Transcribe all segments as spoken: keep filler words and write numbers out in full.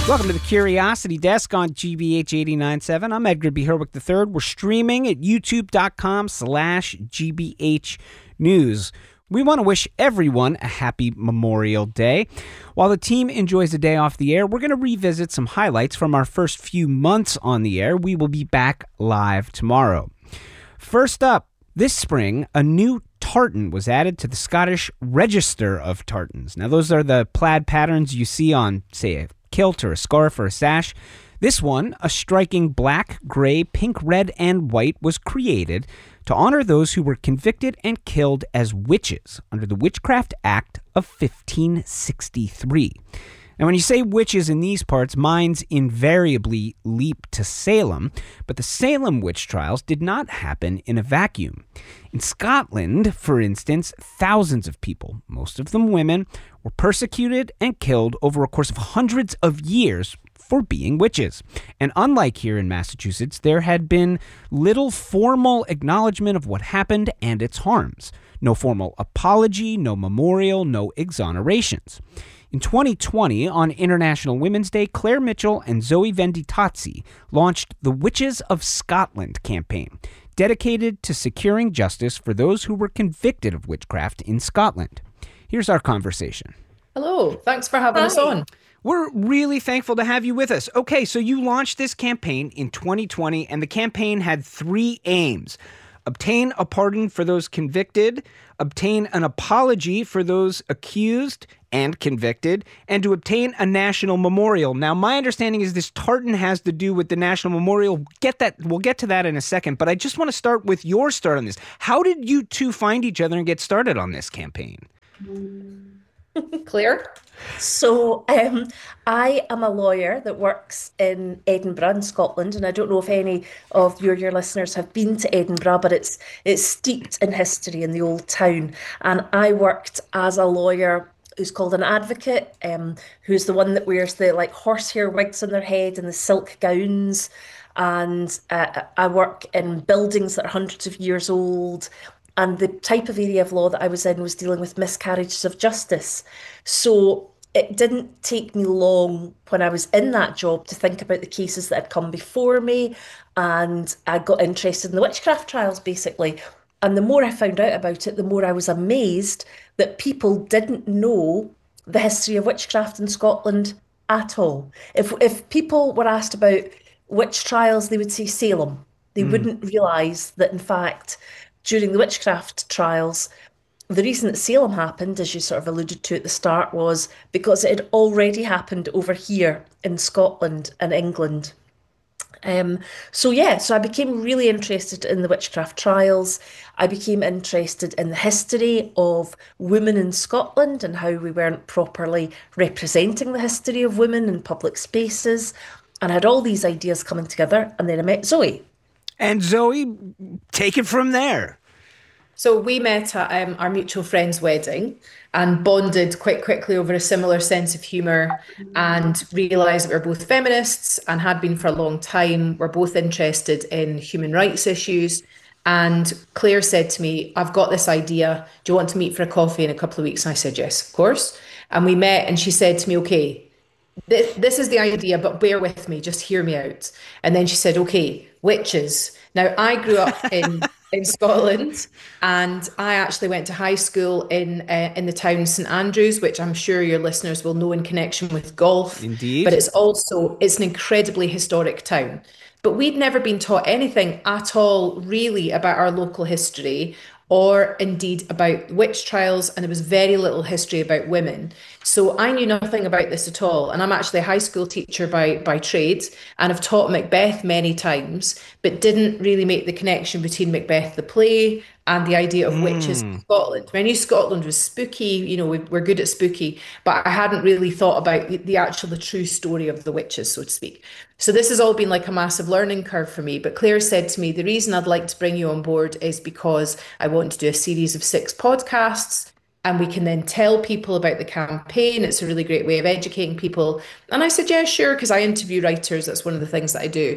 Welcome to the Curiosity Desk on G B H eighty-nine point seven. I'm Edgar B. Herwick the third. We're streaming at youtube.com slash GBH News. We want to wish everyone a happy Memorial Day. While the team enjoys a day off the air, we're going to revisit some highlights from our first few months on the air. We will be back live tomorrow. First up, this spring, a new tartan was added to the Scottish Register of Tartans. Now, those are the plaid patterns you see on, say, a kilt or a scarf or a sash. This one, a striking black, gray, pink, red, and white, was created to honor those who were convicted and killed as witches under the Witchcraft Act of fifteen sixty-three. Now, when you say witches in these parts, minds invariably leap to Salem, but the Salem witch trials did not happen in a vacuum. In Scotland, for instance, thousands of people, most of them women, were persecuted and killed over a course of hundreds of years for being witches. And unlike here in Massachusetts, there had been little formal acknowledgement of what happened and its harms. No formal apology, no memorial, no exonerations. In twenty twenty, on International Women's Day, Claire Mitchell and Zoe Venditazzi launched the Witches of Scotland campaign, dedicated to securing justice for those who were convicted of witchcraft in Scotland. Here's our conversation. Hello, thanks for having Hi. us on. We're really thankful to have you with us. Okay, so you launched this campaign in twenty twenty, and the campaign had three aims. Obtain a pardon for those convicted, obtain an apology for those accused and convicted, and to obtain a national memorial. Now, my understanding is this tartan has to do with the national memorial. Get that, we'll get to that in a second, but I just want to start with your start on this. How did you two find each other and get started on this campaign? Claire? So um, I am a lawyer that works in Edinburgh in Scotland, and I don't know if any of your, your listeners have been to Edinburgh, but it's it's steeped in history in the old town. And I worked as a lawyer who's called an advocate, um, who's the one that wears the like horsehair wigs on their head and the silk gowns. And uh, I work in buildings that are hundreds of years old. And the type of area of law that I was in was dealing with miscarriages of justice. So it didn't take me long when I was in that job to think about the cases that had come before me. And I got interested in the witchcraft trials, basically. And the more I found out about it, the more I was amazed that people didn't know the history of witchcraft in Scotland at all. If, if people were asked about witch trials, they would say Salem. They mm. wouldn't realise that, in fact, during the witchcraft trials, the reason that Salem happened, as you sort of alluded to at the start, was because it had already happened over here in Scotland and England. Um, so yeah, so I became really interested in the witchcraft trials. I became interested in the history of women in Scotland and how we weren't properly representing the history of women in public spaces. And I had all these ideas coming together, and then I met Zoe. And Zoe, take it from there. So we met at um, our mutual friend's wedding and bonded quite quickly over a similar sense of humour and realised that we're both feminists and had been for a long time. We're both interested in human rights issues. And Claire said to me, I've got this idea. Do you want to meet for a coffee in a couple of weeks? And I said, yes, of course. And we met and she said to me, okay, th- this is the idea, but bear with me, just hear me out. And then she said, okay, witches. Now, I grew up in... in Scotland, and I actually went to high school in uh, in the town St Andrews, which I'm sure your listeners will know in connection with golf. Indeed. But it's also, it's an incredibly historic town. But we'd never been taught anything at all really about our local history or indeed about witch trials, and there was very little history about women. So I knew nothing about this at all. And I'm actually a high school teacher by, by trade, and I've taught Macbeth many times, but didn't really make the connection between Macbeth the play and the idea of mm. witches in Scotland. I knew Scotland was spooky, you know, we, we're good at spooky, but I hadn't really thought about the, the actual, the true story of the witches, so to speak. So this has all been like a massive learning curve for me. But Claire said to me, the reason I'd like to bring you on board is because I want to do a series of six podcasts, and we can then tell people about the campaign. It's a really great way of educating people. And I said, yeah, sure, because I interview writers. That's one of the things that I do.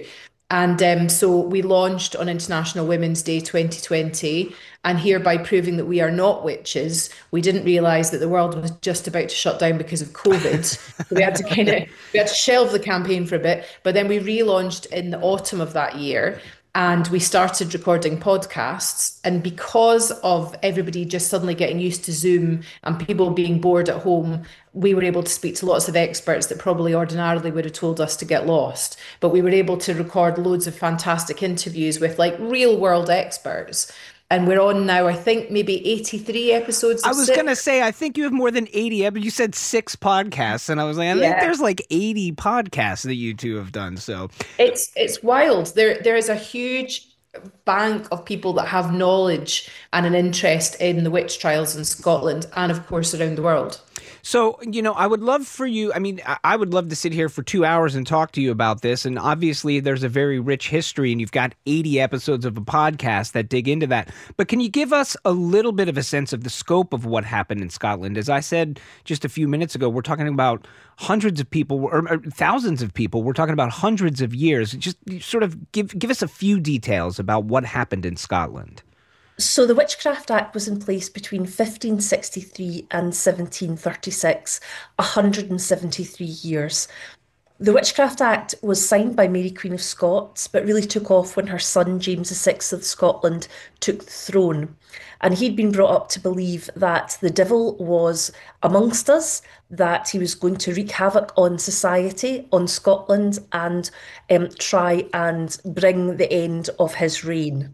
And um, so we launched on International Women's Day twenty twenty, and hereby proving that we are not witches. We didn't realise that the world was just about to shut down because of COVID. So we had to kind of we had to shelve the campaign for a bit, but then we relaunched in the autumn of that year. And we started recording podcasts. And because of everybody just suddenly getting used to Zoom and people being bored at home, we were able to speak to lots of experts that probably ordinarily would have told us to get lost. But we were able to record loads of fantastic interviews with like real world experts. And we're on now, I think, maybe eighty-three episodes. I was going to say, I think you have more than eighty, but you said six podcasts. And I was like, I Yeah. think there's like eighty podcasts that you two have done. So It's it's wild. There there is a huge bank of people that have knowledge and an interest in the witch trials in Scotland and, of course, around the world. So, you know, I would love for you, I mean, I- I would love to sit here for two hours and talk to you about this. And obviously there's a very rich history and you've got eighty episodes of a podcast that dig into that. But can you give us a little bit of a sense of the scope of what happened in Scotland? As I said just a few minutes ago, we're talking about hundreds of people or, or thousands of people. We're talking about hundreds of years. Just sort of give, give us a few details about what happened in Scotland. So the Witchcraft Act was in place between fifteen sixty-three and seventeen thirty-six, one hundred seventy-three years. The Witchcraft Act was signed by Mary Queen of Scots, but really took off when her son James the sixth of Scotland took the throne. And he'd been brought up to believe that the devil was amongst us, that he was going to wreak havoc on society, on Scotland, and um, try and bring the end of his reign.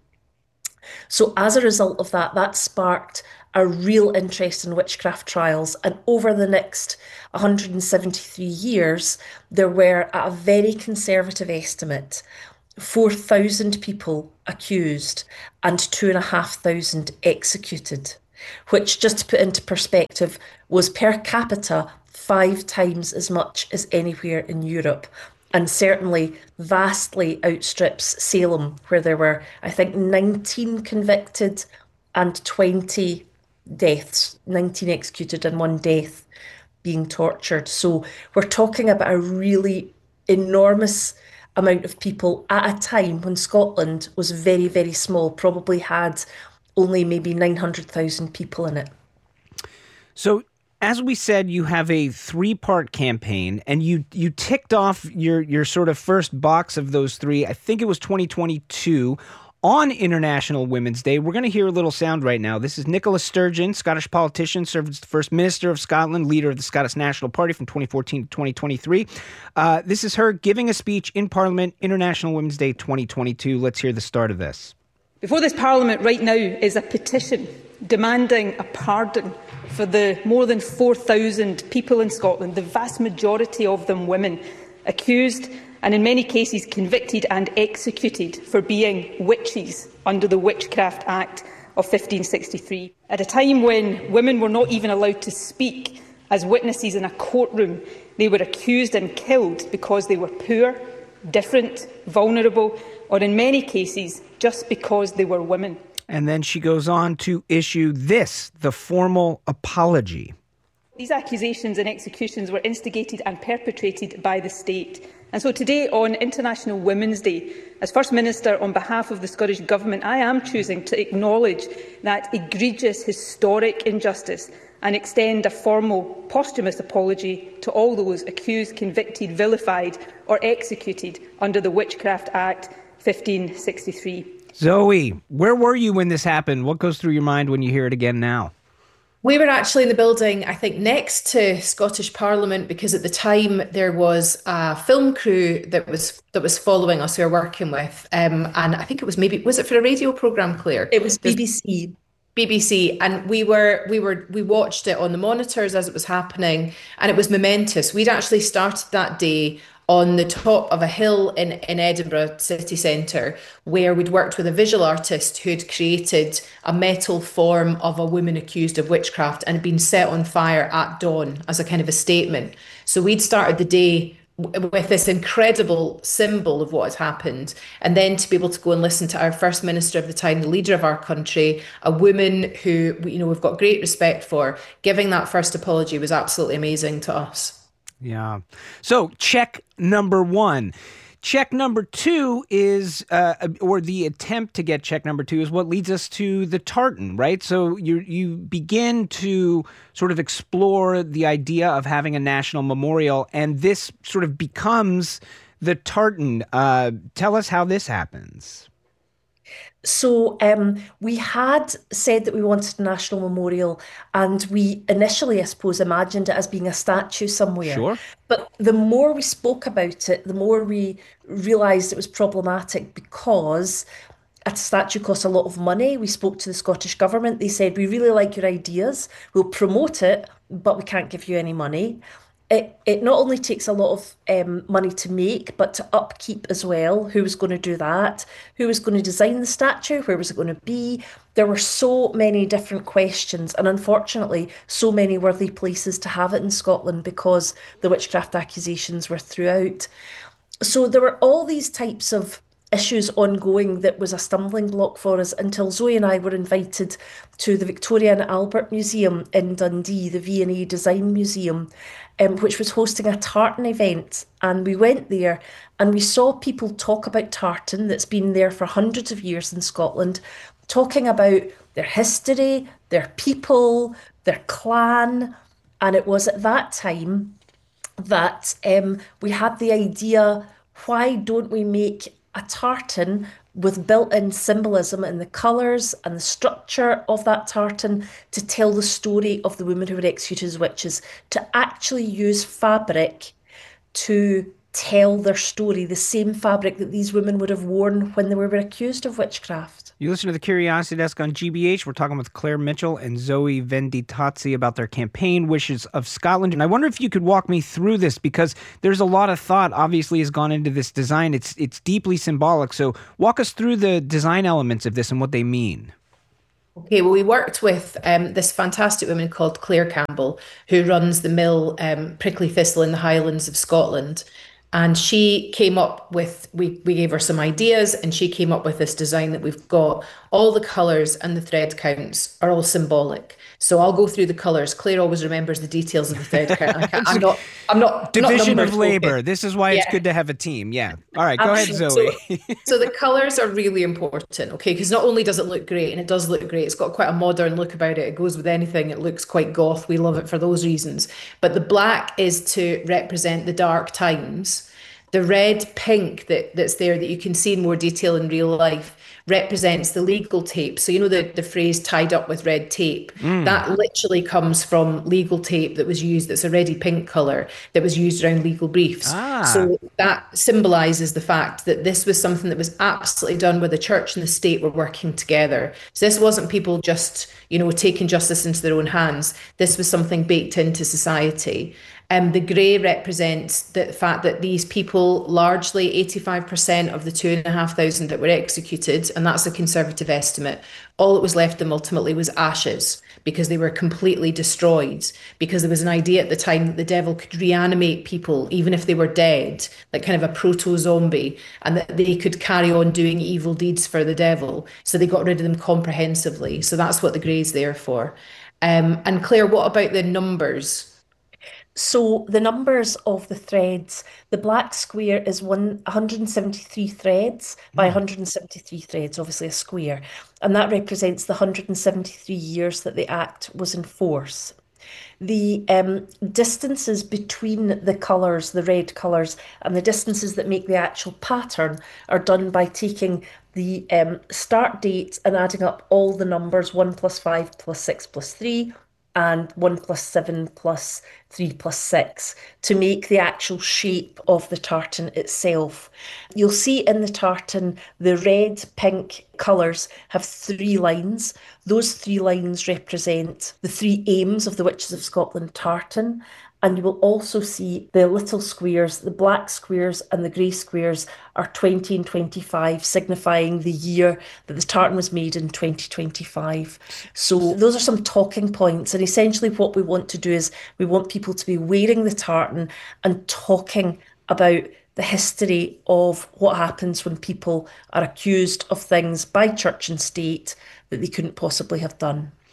So as a result of that, that sparked a real interest in witchcraft trials. And over the next one hundred seventy-three years, there were, at a very conservative estimate, four thousand people accused and two thousand five hundred executed, which, just to put into perspective, was per capita five times as much as anywhere in Europe. And certainly vastly outstrips Salem, where there were, I think, nineteen convicted and twenty deaths, nineteen executed and one death being tortured. So we're talking about a really enormous amount of people at a time when Scotland was very, very small, probably had only maybe nine hundred thousand people in it. So, as we said, you have a three-part campaign, and you you ticked off your your sort of first box of those three. I think it was twenty twenty-two on International Women's Day. We're going to hear a little sound right now. This is Nicola Sturgeon, Scottish politician, served as the first Minister of Scotland, leader of the Scottish National Party from twenty fourteen to twenty twenty-three. Uh, this is her giving a speech in Parliament, International Women's Day twenty twenty-two. Let's hear the start of this. Before this Parliament right now is a petition demanding a pardon for the more than four thousand people in Scotland, the vast majority of them women, accused and in many cases convicted and executed for being witches under the Witchcraft Act of fifteen sixty-three. At a time when women were not even allowed to speak as witnesses in a courtroom, they were accused and killed because they were poor, different, vulnerable, or in many cases just because they were women. And then she goes on to issue this, the formal apology. These accusations and executions were instigated and perpetrated by the state. And so today, on International Women's Day, as First Minister on behalf of the Scottish Government, I am choosing to acknowledge that egregious historic injustice and extend a formal posthumous apology to all those accused, convicted, vilified or executed under the Witchcraft Act fifteen sixty-three. Zoe, where were you when this happened? What goes through your mind when you hear it again now? We were actually in the building, I think, next to Scottish Parliament, because at the time there was a film crew that was that was following us, we were working with, um, and I think it was maybe was it for a radio programme, Claire? It was B B C. B B C, and we were we were we watched it on the monitors as it was happening, and it was momentous. We'd actually started that day on the top of a hill in, in Edinburgh city centre, where we'd worked with a visual artist who'd created a metal form of a woman accused of witchcraft and had been set on fire at dawn as a kind of a statement. So we'd started the day w- with this incredible symbol of what had happened, and then to be able to go and listen to our First Minister of the time, the leader of our country, a woman who, you know, we've got great respect for, giving that first apology was absolutely amazing to us. Yeah. So check number one. check number two is, uh, or the attempt to get check number two is what leads us to the tartan, right? So you you begin to sort of explore the idea of having a national memorial, and this sort of becomes the tartan. Uh, tell us how this happens. So um, we had said that we wanted a national memorial, and we initially, I suppose, imagined it as being a statue somewhere. Sure. But the more we spoke about it, the more we realised it was problematic because a statue costs a lot of money. We spoke to the Scottish Government. They said, we really like your ideas. We'll promote it, but we can't give you any money. It, it not only takes a lot of um, money to make, but to upkeep as well. Who was going to do that? Who was going to design the statue? Where was it going to be? There were so many different questions, and unfortunately, so many worthy places to have it in Scotland because the witchcraft accusations were throughout. So there were all these types of issues ongoing that was a stumbling block for us until Zoe and I were invited to the Victoria and Albert Museum in Dundee, the V and A Design Museum, um, which was hosting a tartan event. And we went there and we saw people talk about tartan that's been there for hundreds of years in Scotland, talking about their history, their people, their clan. And it was at that time that um, we had the idea, why don't we make a tartan with built-in symbolism in the colours and the structure of that tartan to tell the story of the women who were executed as witches, to actually use fabric to tell their story, the same fabric that these women would have worn when they were accused of witchcraft. You listen to the Curiosity Desk on G B H. We're talking with Claire Mitchell and Zoe Venditazzi about their campaign, Wishes of Scotland. And I wonder if you could walk me through this, because there's a lot of thought obviously has gone into this design. It's it's deeply symbolic. So walk us through the design elements of this and what they mean. Okay, well, we worked with um, this fantastic woman called Claire Campbell, who runs the mill um, Prickly Thistle in the Highlands of Scotland. And she came up with, we, we gave her some ideas, and she came up with this design that we've got. All the colours and the thread counts are all symbolic. So I'll go through the colours. Claire always remembers the details of the thread count. I can't, I'm not, I'm not division not of labor. Okay. This is why yeah. it's good to have a team. Yeah. All right, go Absolutely. ahead, Zoe. so, so the colours are really important, okay? Because not only does it look great, and it does look great, it's got quite a modern look about it. It goes with anything. It looks quite goth. We love it for those reasons. But the black is to represent the dark times. The red pink that, that's there that you can see in more detail in real life represents the legal tape. So you know the, the phrase tied up with red tape? Mm. That literally comes from legal tape that was used, that's a reddy pink colour, that was used around legal briefs. Ah. So that symbolises the fact that this was something that was absolutely done where the church and the state were working together. So this wasn't people just, you know, taking justice into their own hands. This was something baked into society. Um, the grey represents the fact that these people, largely eighty-five percent of the two and a half thousand that were executed, and that's a conservative estimate, all that was left them ultimately was ashes, because they were completely destroyed, because there was an idea at the time that the devil could reanimate people even if they were dead, like kind of a proto-zombie, and that they could carry on doing evil deeds for the devil. So they got rid of them comprehensively. So that's what the grey's there for. Um, and Claire, what about the numbers? So the numbers of the threads, the black square is one hundred seventy-three threads by one hundred seventy-three threads, obviously a square. And that represents the one hundred seventy-three years that the Act was in force. The um, distances between the colours, the red colours, and the distances that make the actual pattern are done by taking the um, start date and adding up all the numbers, one plus five plus six plus three, and one plus seven plus three plus six, to make the actual shape of the tartan itself. You'll see in the tartan, the red, pink colours have three lines. Those three lines represent the three aims of the Witches of Scotland tartan. And you will also see the little squares, the black squares and the grey squares are twenty and twenty-five, signifying the year that the tartan was made in twenty twenty-five. So those are some talking points. And essentially what we want to do is we want people to be wearing the tartan and talking about the history of what happens when people are accused of things by church and state that they couldn't possibly have done.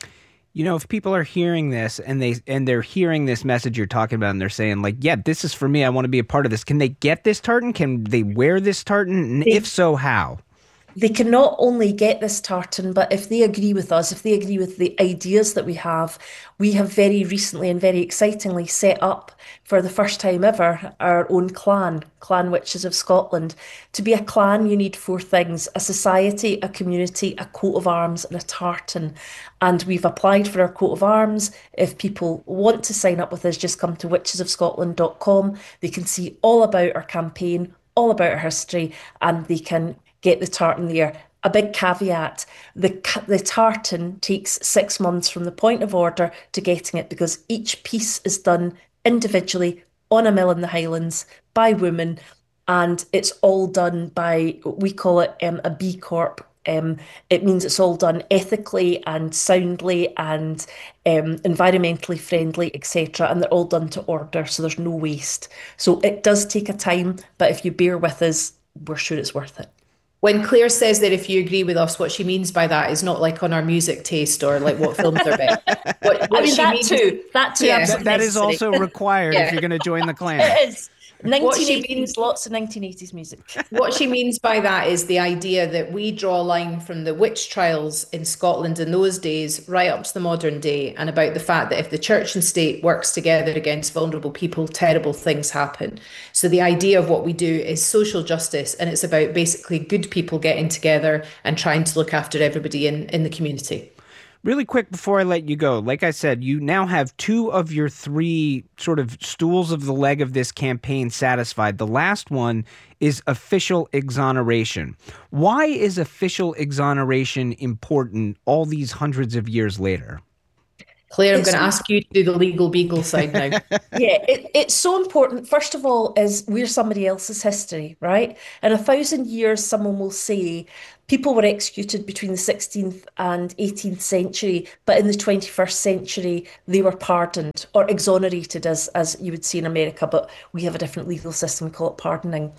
You know, if people are hearing this and they and they're hearing this message you're talking about and they're saying like, yeah, this is for me, I want to be a part of this. Can they get this tartan? Can they wear this tartan? And They- if so, how? They can not only get this tartan, but if they agree with us, if they agree with the ideas that we have, we have very recently and very excitingly set up for the first time ever our own clan, Clan Witches of Scotland. To be a clan, you need four things: a society, a community, a coat of arms, and a tartan. And we've applied for our coat of arms. If people want to sign up with us, just come to witches of scotland dot com. They can see all about our campaign, all about our history, and they can get the tartan there. A big caveat, the, the tartan takes six months from the point of order to getting it, because each piece is done individually on a mill in the Highlands by women, and it's all done by, we call it um, a B Corp. Um, it means it's all done ethically and soundly and um, environmentally friendly, et cetera. And they're all done to order, so there's no waste. So it does take a time, but if you bear with us, we're sure it's worth it. When Claire says that if you agree with us, what she means by that is not like on our music taste or like what films are best. What, what I mean, she that means, too. That too. Yeah. Absolutely That is necessary. also required if Yeah. you're going to join the clan. It is. What she nineteen eighties, means- lots of nineteen eighties music. what she means by that is the idea that we draw a line from the witch trials in Scotland in those days right up to the modern day, and about the fact that if the church and state works together against vulnerable people, terrible things happen. So the idea of what we do is social justice, and it's about basically good people getting together and trying to look after everybody in, in the community. Really quick before I let you go, like I said, you now have two of your three sort of stools of the leg of this campaign satisfied. The last one is official exoneration. Why is official exoneration important all these hundreds of years later? Claire, I'm It's- going to ask you to do the legal beagle side now. Yeah, it, it's so important. First of all, is we're somebody else's history, right? In a thousand years, someone will say people were executed between the sixteenth and eighteenth century, but in the twenty-first century, they were pardoned or exonerated, as, as you would see in America, but we have a different legal system, we call it pardoning.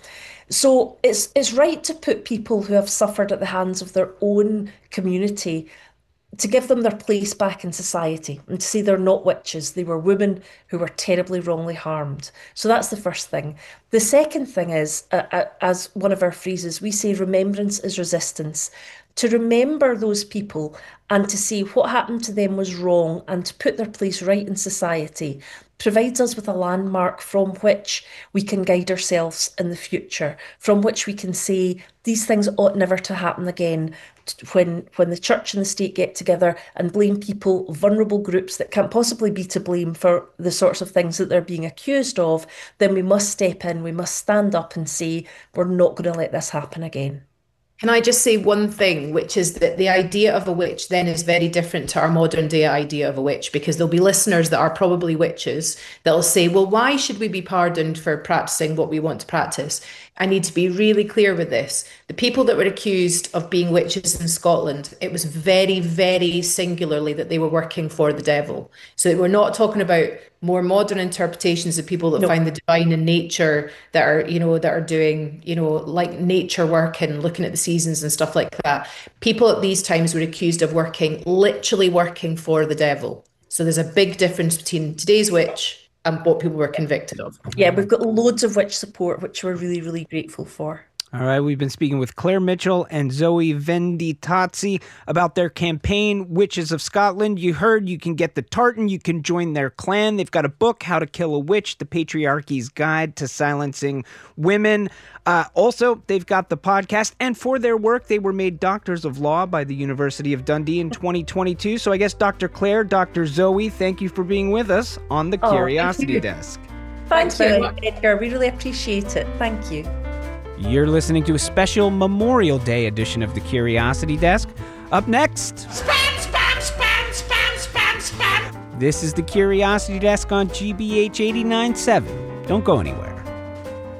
So it's, it's right to put people who have suffered at the hands of their own community, to give them their place back in society, and to say they're not witches, they were women who were terribly wrongly harmed. So that's the first thing. The second thing is, uh, uh, as one of our phrases, we say remembrance is resistance. To remember those people and to see what happened to them was wrong and to put their place right in society provides us with a landmark from which we can guide ourselves in the future, from which we can say these things ought never to happen again. When, when the church and the state get together and blame people, vulnerable groups that can't possibly be to blame for the sorts of things that they're being accused of, then we must step in, we must stand up and say, we're not going to let this happen again. Can I just say one thing, which is that the idea of a witch then is very different to our modern day idea of a witch, because there'll be listeners that are probably witches that'll say, well, why should we be pardoned for practicing what we want to practice? I need to be really clear with this. The people that were accused of being witches in Scotland, it was very, very singularly that they were working for the devil. So we're not talking about more modern interpretations of people that No. find the divine in nature, that are, you know, that are doing, you know, like nature work and looking at the seasons and stuff like that. People at these times were accused of working, literally working for the devil. So there's a big difference between today's witch and what people were convicted of. Yeah, we've got loads of witch support, which we're really, really grateful for. All right, we've been speaking with Claire Mitchell and Zoe Venditazzi about their campaign, Witches of Scotland. You heard you can get the tartan, you can join their clan. They've got a book, How to Kill a Witch, The Patriarchy's Guide to Silencing Women. Uh, also, they've got the podcast, and for their work, they were made Doctors of Law by the University of Dundee in twenty twenty-two. So I guess Doctor Claire, Doctor Zoe, thank you for being with us on the Oh, thank Curiosity you. Desk. Thank Thanks very you, much. Edgar. We really appreciate it. Thank you. You're listening to a special Memorial Day edition of the Curiosity Desk. Up next, Spam, spam, spam, spam, spam, spam. this is the Curiosity Desk on G B H eighty-nine point seven. Don't go anywhere.